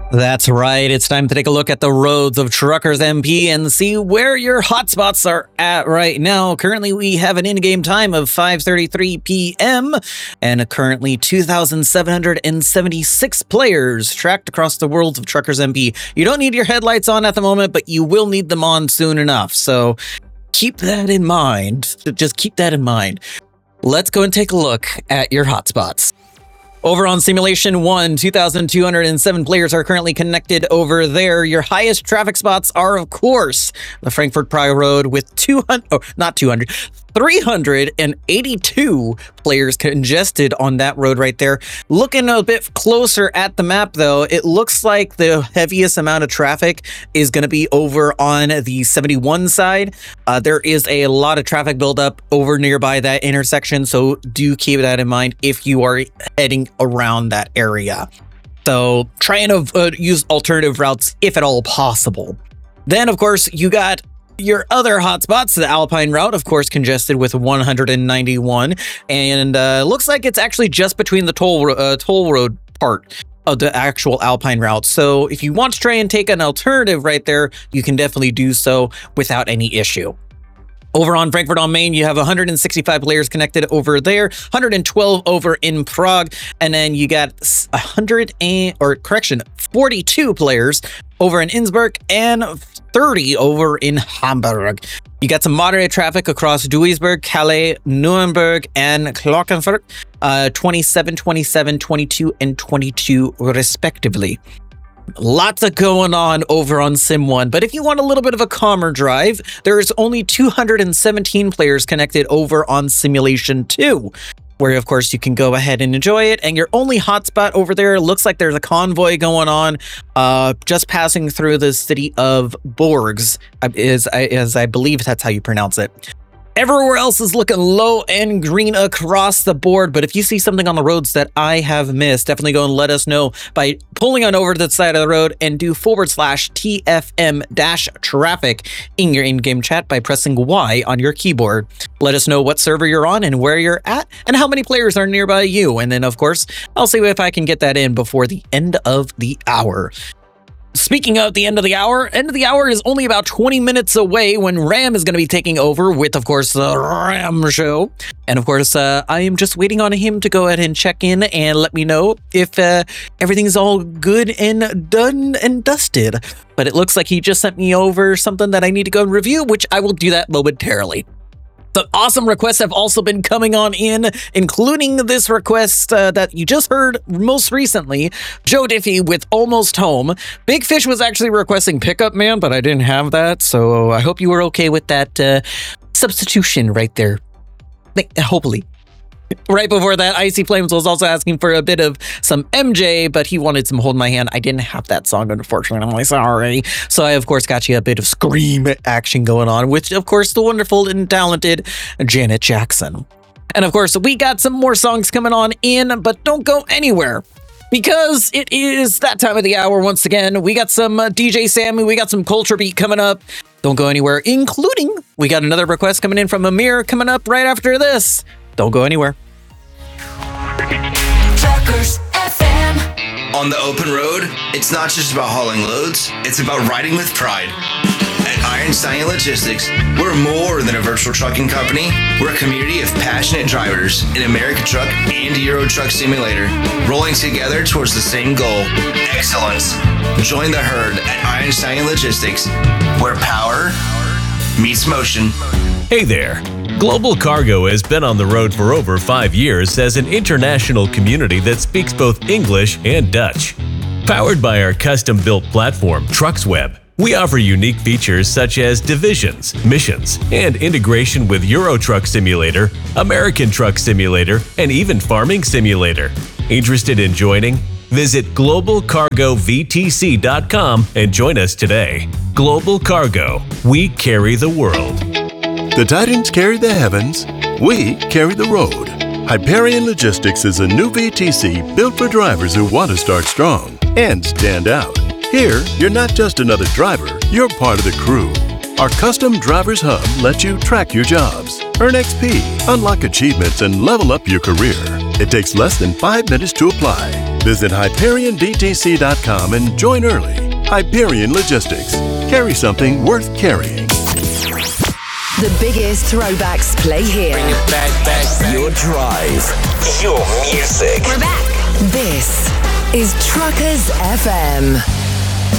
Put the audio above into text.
That's right. It's time to take a look at the roads of Truckers MP and see where your hotspots are at right now. Currently, we have an in-game time of 5:33 p.m. and currently 2,776 players tracked across the worlds of Truckers MP. You don't need your headlights on at the moment, but you will need them on soon enough. So keep that in mind. Just keep that in mind. Let's go and take a look at your hotspots. Over on Simulation 1, 2,207 players are currently connected over there. Your highest traffic spots are, of course, the Frankfurt Prague Road with 382 players congested on that road right there. Looking a bit closer at the map, though, it looks like the heaviest amount of traffic is going to be over on the 71 side. There is a lot of traffic buildup over nearby that intersection, so do keep that in mind if you are heading around that area. So try and use alternative routes if at all possible. Then, of course, you got your other hotspots, the Alpine route, of course, congested with 191, and looks like it's actually just between the toll road part of the actual Alpine route. So if you want to try and take an alternative right there, you can definitely do so without any issue. Over on Frankfurt on Main, you have 165 players connected over there, 112 over in Prague, and then you got 42 players over in Innsbruck and 30 over in Hamburg. You got some moderate traffic across Duisburg, Calais, Nuremberg, and Klagenfurt, 27, 27, 22, and 22 respectively. Lots of going on over on Sim 1, but if you want a little bit of a calmer drive, there's only 217 players connected over on Simulation 2, where of course you can go ahead and enjoy it. And your only hotspot over there looks like there's a convoy going on, just passing through the city of Borgs, as I believe that's how you pronounce it. Everywhere else is looking low and green across the board, but if you see something on the roads that I have missed, definitely go and let us know by pulling on over to the side of the road and do /TFM-traffic in your in-game chat by pressing Y on your keyboard. Let us know what server you're on and where you're at and how many players are nearby you. And then, of course, I'll see if I can get that in before the end of the hour. Speaking of the end of the hour is only about 20 minutes away when Ram is going to be taking over with, of course, the Ram Show. And, of course, I am just waiting on him to go ahead and check in and let me know if everything's all good and done and dusted. But it looks like he just sent me over something that I need to go and review, which I will do that momentarily. The awesome requests have also been coming on in, including this request that you just heard most recently, Joe Diffie with Almost Home. Big Fish was actually requesting Pickup Man, but I didn't have that, so I hope you were okay with that substitution right there. Hopefully. Right before that, Icy Flames was also asking for a bit of some MJ, but he wanted some Hold My Hand. I didn't have that song, unfortunately. I'm like, sorry. So I, of course, got you a bit of Scream action going on, with, of course, the wonderful and talented Janet Jackson. And, of course, we got some more songs coming on in, but don't go anywhere, because it is that time of the hour once again. We got some DJ Sammy, we got some Culture Beat coming up. Don't go anywhere, including we got another request coming in from Amir coming up right after this. Don't go anywhere. Truckers FM. On the open road, it's not just about hauling loads, it's about riding with pride. At Iron Stallion Logistics, we're more than a virtual trucking company. We're a community of passionate drivers in American Truck and Euro Truck Simulator, rolling together towards the same goal, excellence. Join the herd at Iron Stallion Logistics, where power meets motion. Hey there. Global Cargo has been on the road for over 5 years as an international community that speaks both English and Dutch. Powered by our custom-built platform, TrucksWeb, we offer unique features such as divisions, missions, and integration with Euro Truck Simulator, American Truck Simulator, and even Farming Simulator. Interested in joining? Visit globalcargovtc.com and join us today. Global Cargo, we carry the world. The Titans carry the heavens, we carry the road. Hyperion Logistics is a new VTC built for drivers who want to start strong and stand out. Here, you're not just another driver, you're part of the crew. Our custom Drivers Hub lets you track your jobs, earn XP, unlock achievements, and level up your career. It takes less than 5 minutes to apply. Visit HyperionDTC.com and join early. Hyperion Logistics. Carry something worth carrying. The biggest throwbacks play here. Bring it back. Your drive. Your music. We're back. This is Truckers FM.